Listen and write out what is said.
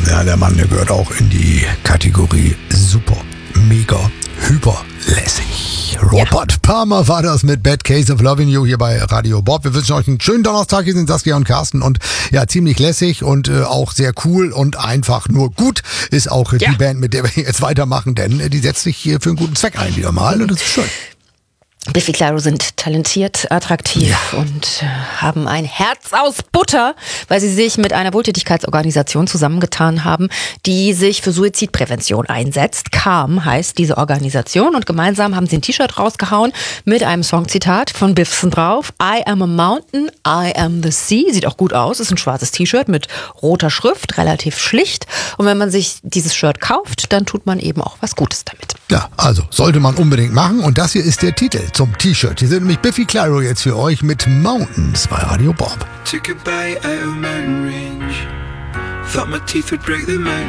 Ja, der Mann, der gehört auch in die Kategorie super, mega, hyper lässig. Robert Palmer war das mit Bad Case of Loving You hier bei Radio Bob. Wir wünschen euch einen schönen Donnerstag. Hier sind Saskia und Carsten und ja, ziemlich lässig und auch sehr cool und einfach nur gut ist auch die Band, mit der wir jetzt weitermachen, denn die setzt sich hier für einen guten Zweck ein wieder mal und das ist schön. Biffy Clyro sind talentiert, attraktiv und haben ein Herz aus Butter, weil sie sich mit einer Wohltätigkeitsorganisation zusammengetan haben, die sich für Suizidprävention einsetzt. CALM heißt diese Organisation und gemeinsam haben sie ein T-Shirt rausgehauen mit einem Songzitat von Biffson drauf. I am a mountain, I am the sea. Sieht auch gut aus, ist ein schwarzes T-Shirt mit roter Schrift, relativ schlicht. Und wenn man sich dieses Shirt kauft, dann tut man eben auch was Gutes damit. Ja, also sollte man unbedingt machen und das hier ist der Titel zum T-Shirt. Hier sind nämlich Biffy Clyro jetzt für euch mit Mountains bei Radio Bob. Took a bite out of mountain range. Thought my teeth would break the mountain.